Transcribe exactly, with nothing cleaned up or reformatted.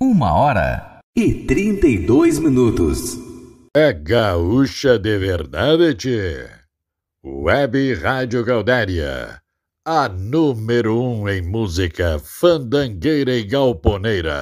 Uma hora e trinta e dois minutos. É gaúcha de verdade, tchê. Web Rádio Gaudéria, a número um em música fandangueira e galponeira.